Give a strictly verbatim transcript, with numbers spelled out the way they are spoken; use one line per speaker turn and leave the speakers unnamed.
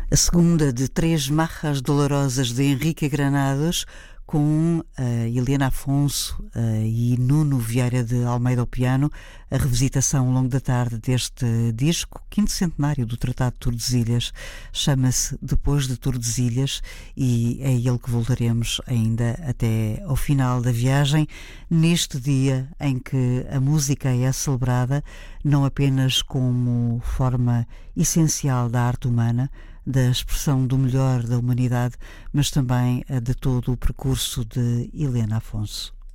A segunda de três marras dolorosas de Henrique Granados, com uh, Helena Afonso uh, e Nuno Vieira de Almeida ao piano, a revisitação ao longo da tarde deste disco, quinto centenário do Tratado de Tordesilhas. Chama-se Depois de Tordesilhas e é ele que voltaremos ainda até ao final da viagem, neste dia em que a música é celebrada não apenas como forma essencial da arte humana, da expressão do melhor da humanidade, mas também de todo o percurso de Helena Afonso.